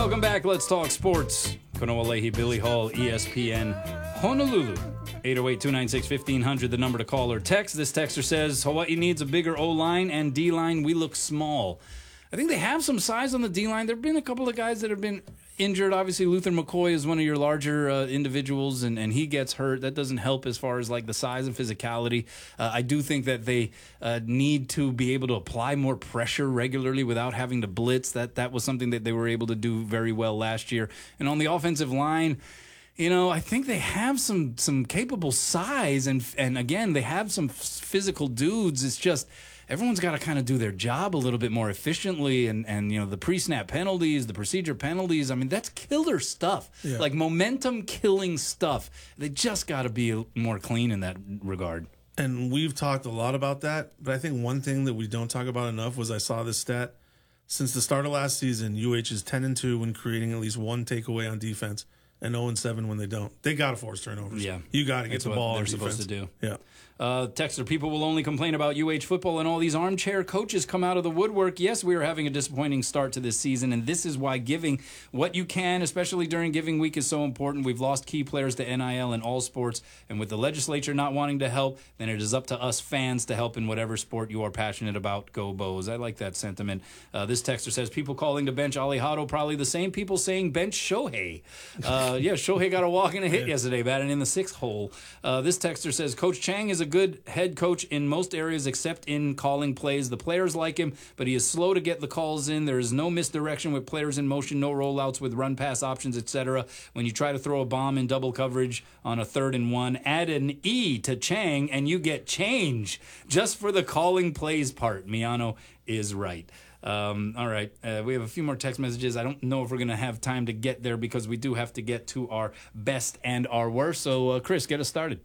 Welcome back. Let's talk sports. Konoa Leahy, Billy Hall, ESPN, Honolulu. 808-296-1500, the number to call or text. This texter says, Hawaii needs a bigger O-line and D-line. We look small. I think they have some size on the D-line. There have been a couple of guys that have been injured. Obviously, Luther McCoy is one of your larger individuals, and he gets hurt. That doesn't help as far as like the size and physicality. I do think that they need to be able to apply more pressure regularly without having to blitz. That was something that they were able to do very well last year. And on the offensive line, you know, I think they have some capable size, and again, they have some physical dudes. It's just everyone's got to kind of do their job a little bit more efficiently, and you know, the pre-snap penalties, the procedure penalties, I mean, that's killer stuff. Yeah. Like momentum-killing stuff. They just got to be more clean in that regard. And we've talked a lot about that, but I think one thing that we don't talk about enough was I saw this stat. Since the start of last season, UH is 10-2 when creating at least one takeaway on defense, and 0-7 when they don't. They got to force turnovers. Yeah. You got to get the ball they're on defense. supposed to do. Yeah. Texter, people will only complain about UH football and all these armchair coaches come out of the woodwork. Yes, we are having a disappointing start to this season, and this is why giving what you can, especially during giving week, is so important. We've lost key players to NIL in all sports, and with the legislature not wanting to help, then it is up to us fans to help in whatever sport you are passionate about. Go Bows. I like that sentiment. This texter says, people calling to bench Alejado, probably the same people saying bench Shohei. Yeah, Shohei got a walk and a hit yesterday, batting in the sixth hole. This texter says, Coach Chang is a good head coach in most areas except in calling plays. The players like him, but he is slow to get the calls in. There is no misdirection with players in motion, no rollouts with run-pass options, etc. When you try to throw a bomb in double coverage on a 3rd and 1, add an E to Chang, and you get change just for the calling plays part. Miano is right. All right, we have a few more text messages. I don't know if we're going to have time to get there because we do have to get to our best and our worst. So, Chris, get us started.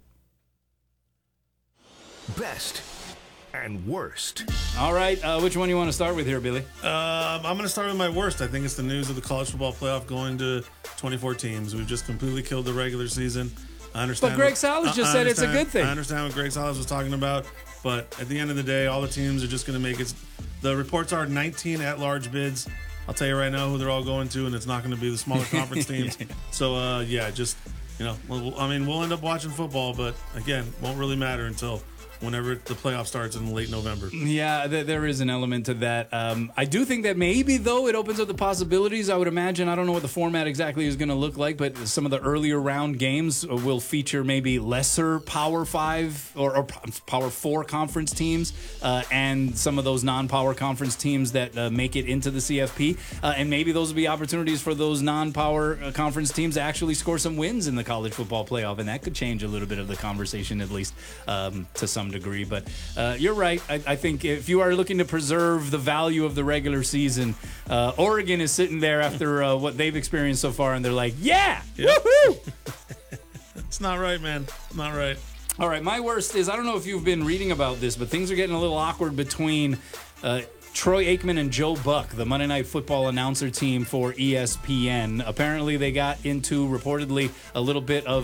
Best and worst. All right, which one do you want to start with here, Billy? I'm going to start with my worst. I think it's the news of the college football playoff going to 24 teams. We've just completely killed the regular season. I understand. But Greg Salas just said it's a good thing. I understand what Greg Salas was talking about, but at the end of the day, all the teams are just going to make it. The reports are 19 at-large bids. I'll tell you right now who they're all going to, and it's not going to be the smaller conference teams. So, just, you know, we'll end up watching football, but again, won't really matter until whenever the playoff starts in late November. Yeah, there is an element to that. I do think that maybe, though, it opens up the possibilities. I would imagine, I don't know what the format exactly is going to look like, but some of the earlier round games will feature maybe lesser Power 5 or Power 4 conference teams and some of those non-power conference teams that make it into the CFP. And maybe those will be opportunities for those non-power conference teams to actually score some wins in the college football playoff, and that could change a little bit of the conversation, at least to some degree. But you're right. I think if you are looking to preserve the value of the regular season, Oregon is sitting there after what they've experienced so far, and they're like, yeah, woohoo! It's not right, man. Not right. All right, my worst is, I don't know if you've been reading about this, but things are getting a little awkward between Troy Aikman and Joe Buck, the Monday Night Football announcer team for ESPN. Apparently, they got into, reportedly, a little bit of